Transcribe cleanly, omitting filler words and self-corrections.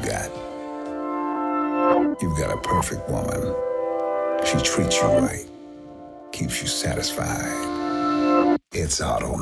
got. You've got a perfect woman. She treats you right, keeps you satisfied. It's Auto